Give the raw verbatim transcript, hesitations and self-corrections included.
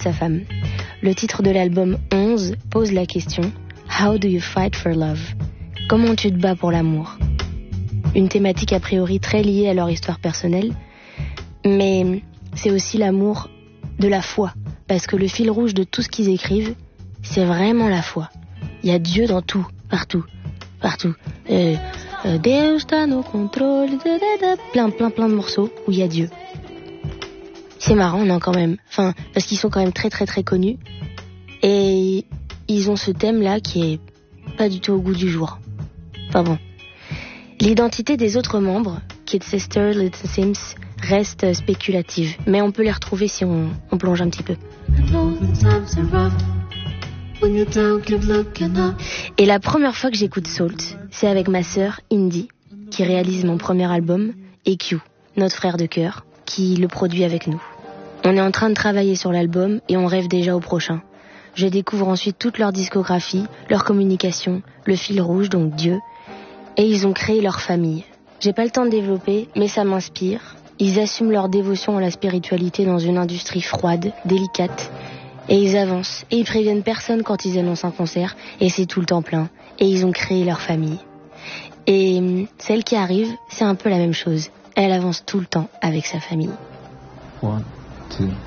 sa femme. Le titre de l'album onze pose la question « How do you fight for love ?» Comment tu te bats pour l'amour ? Une thématique a priori très liée à leur histoire personnelle, mais c'est aussi l'amour de la foi, parce que le fil rouge de tout ce qu'ils écrivent, c'est vraiment la foi. Il y a Dieu dans tout, partout, partout. Euh, euh, Deus está no controle, plein, plein, plein de morceaux où il y a Dieu. C'est marrant, non, quand même. Enfin, parce qu'ils sont quand même très, très, très connus. Et ils ont ce thème-là qui est pas du tout au goût du jour. Enfin bon. L'identité des autres membres, Kid Sister, Little Sims, reste spéculative. Mais on peut les retrouver si on, on plonge un petit peu. Et la première fois que j'écoute Salt, c'est avec ma sœur Indy, qui réalise mon premier album, et Q, notre frère de cœur, qui le produit avec nous. On est en train de travailler sur l'album et on rêve déjà au prochain. Je découvre ensuite toute leur discographie, leur communication, le fil rouge, donc Dieu, et ils ont créé leur famille. J'ai pas le temps de développer, mais ça m'inspire. Ils assument leur dévotion à la spiritualité dans une industrie froide, délicate, et ils avancent, et ils préviennent personne quand ils annoncent un concert, et c'est tout le temps plein, et ils ont créé leur famille. Et celle qui arrive, c'est un peu la même chose. Elle avance tout le temps avec sa famille. One, two.